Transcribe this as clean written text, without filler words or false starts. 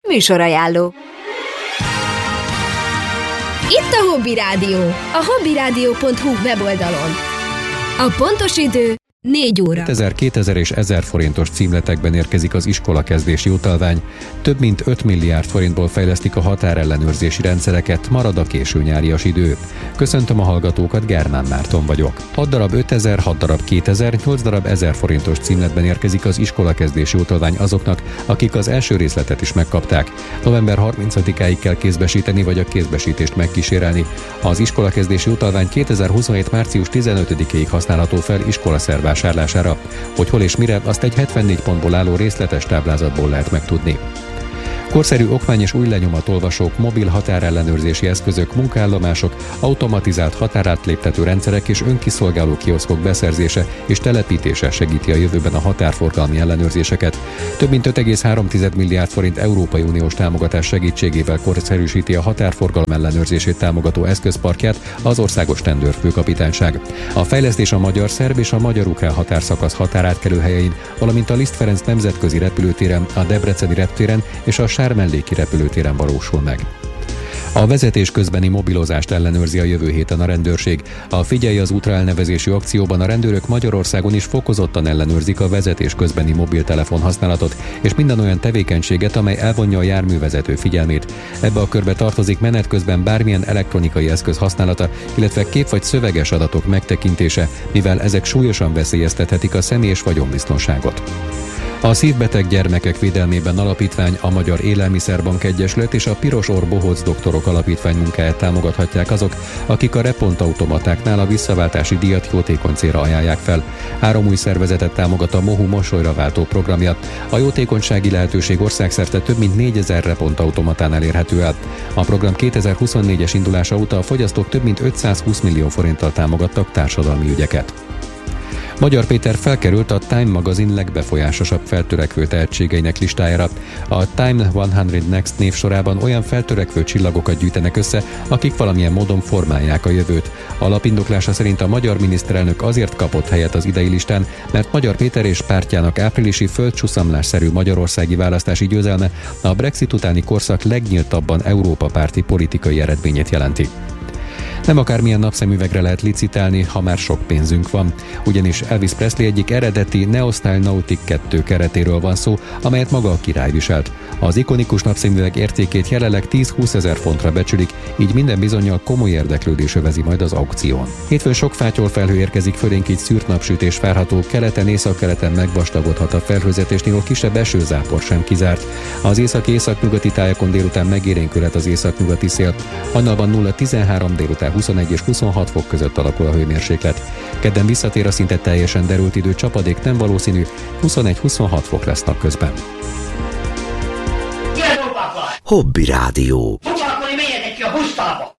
Műsorajánló. Itt a Hobby Rádió, a hobbyradio.hu weboldalon. A pontos idő 4 óra. 1000, 2000 és 1000 forintos címletekben érkezik az iskolakezdési utalvány. Több mint 5 milliárd forintból fejlesztik a határellenőrzési rendszereket, marad a késő nyárias idő. Köszöntöm a hallgatókat, Germán Márton vagyok. 6 darab 5000, 6 darab 2000, 8 darab 1000 forintos címletben érkezik az iskolakezdési utalvány azoknak, akik az első részletet is megkapták. November 30-áig kell kézbesíteni vagy a kézbesítést megkísérelni. Az iskolakezdési utalvány 2027. március 15-ig használható fel iskolaszerv vásárlására. Hogy hol és mire, azt egy 74 pontból álló részletes táblázatból lehet megtudni. Korszerű okmány és új lenyomatolvasók, mobil határellenőrzési eszközök, munkaállomások, automatizált határátléptető rendszerek és önkiszolgáló kioszkok beszerzése és telepítése segíti a jövőben a határforgalmi ellenőrzéseket. Több mint 5,3 milliárd forint Európai Uniós támogatás segítségével korszerűsíti a határforgalom ellenőrzését támogató eszközparkját az Országos Rendőrfőkapitányság. A fejlesztés a magyar-szerb és a magyar-ukrán határszakasz határátkelőhelyein, valamint a Liszt Ferenc nemzetközi repülőtéren, a Debreceni reptéren és a Sármelléki repülőtéren valósul meg. A vezetés közbeni mobilozást ellenőrzi a jövő héten a rendőrség. A Figyelj az útra elnevezésű akcióban a rendőrök Magyarországon is fokozottan ellenőrzik a vezetés közbeni mobiltelefon használatot és minden olyan tevékenységet, amely elvonja a járművezető figyelmét. Ebbe a körbe tartozik menet közben bármilyen elektronikai eszköz használata, illetve kép vagy szöveges adatok megtekintése, mivel ezek súlyosan veszélyeztethetik a személy- és vagyonbiztonságot. A Szívbeteg Gyermekek Védelmében Alapítvány, a Magyar Élelmiszerbank Egyesület és a Piros Orr Bohóc Doktorok Alapítvány munkáját támogathatják azok, akik a repontautomatáknál a visszaváltási díjat jótékony célra ajánlják fel. 3 új szervezetet támogat a MOHU mosolyra váltó programja. A jótékonysági lehetőség országszerte több mint 4000 repontautomatánál érhető el. A program 2024-es indulása óta a fogyasztók több mint 520 millió forinttal támogattak társadalmi ügyeket. Magyar Péter felkerült a Time magazin legbefolyásosabb feltörekvő tehetségeinek listájára. A Time 100 Next névsorában olyan feltörekvő csillagokat gyűjtenek össze, akik valamilyen módon formálják a jövőt. Alapindoklása szerint a magyar miniszterelnök azért kapott helyet az idei listán, mert Magyar Péter és pártjának áprilisi földcsuszamlásszerű magyarországi választási győzelme a Brexit utáni korszak legnyíltabban Európa párti politikai eredményét jelenti. Nem akármilyen napszemüvegre lehet licitálni, ha már sok pénzünk van. Ugyanis Elvis Presley egyik eredeti Neostyle Nautic 2 keretéről van szó, amelyet maga a király viselt. Az ikonikus napszemüveg értékét jelenleg 10-20 ezer fontra becsülik, így minden bizonnyal komoly érdeklődés övezi majd az aukción. Hétfőn sok fátyol felhő érkezik, fölénk így szűrt napsütés várható, keleten, északkeleten megvastagodhat a felhőzetésnél, kisebb esőzápor sem kizárt. Az északi-északnyugati tájakon délután megélénkülhet az északnyugati szél. Hajnalban 0-13, délután 21 és 26 fok között alakul a hőmérséklet. Kedden visszatér a szinte teljesen derült idő, csapadék nem valószínű, 21-26 fok lesz napközben. Hobby Rádió. Foglalkozni, menjetek ki a busztába!